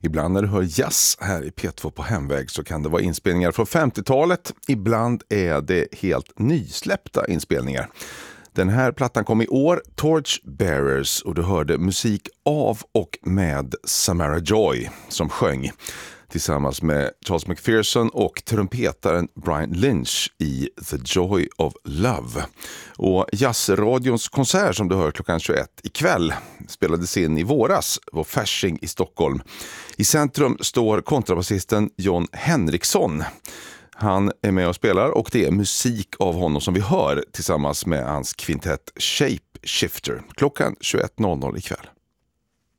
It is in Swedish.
Ibland när du hör jazz här i P2 på hemväg så kan det vara inspelningar från 50-talet. Ibland är det helt nysläppta inspelningar. Den här plattan kom i år, Torchbearers, och du hörde musik av och med Samara Joy som sjöng tillsammans med Charles McPherson och trumpetaren Brian Lynch i The Joy of Love. Och jazzradions konsert som du hör klockan 21 ikväll spelades in i våras på Fasching i Stockholm. I centrum står kontrabasisten John Henriksson. Han är med och spelar och det är musik av honom som vi hör tillsammans med hans kvintett Shape Shifter klockan 21.00 ikväll.